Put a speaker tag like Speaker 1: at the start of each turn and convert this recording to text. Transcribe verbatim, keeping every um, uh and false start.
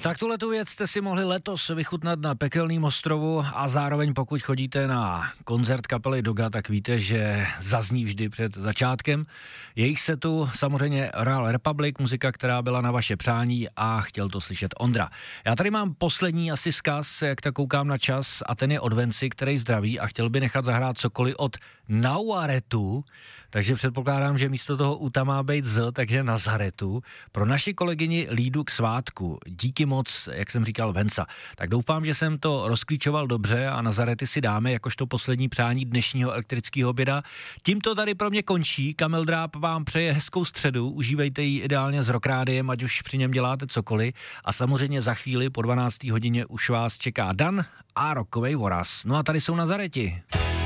Speaker 1: Tak tuhletu věc jste si mohli letos vychutnat na Pekelném ostrovu a zároveň pokud chodíte na koncert kapely Doga, tak víte, že zazní vždy před začátkem. Jejich setu samozřejmě Royal Republic, muzika, která byla na vaše přání a chtěl to slyšet Ondra. Já tady mám poslední asi vzkaz, jak tak koukám na čas a ten je od Venci, který zdraví a chtěl by nechat zahrát cokoliv od Nauaretu, takže předpokládám, že místo toho Uta má být Z, takže Nazaretu. Pro naši kolegyni Lídu k svátku. Díky moc, jak jsem říkal, Venca. Tak doufám, že jsem to rozklíčoval dobře a Nazarety si dáme jakožto poslední přání dnešního elektrického oběda. Tímto tady pro mě končí. Kamil Dráb vám přeje hezkou středu, užívejte ji ideálně s Rockrádiem, ať už při něm děláte cokoliv a samozřejmě za chvíli po dvanácté hodině už vás čeká Dan a rockovej voraz. No a tady jsou Nazareti.